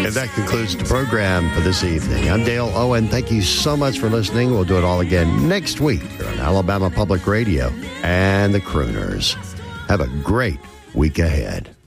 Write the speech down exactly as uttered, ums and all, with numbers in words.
And that concludes the program for this evening. I'm Dale Owen. Thank you so much for listening. We'll do it all again next week here on Alabama Public Radio and the Crooners. Have a great week ahead.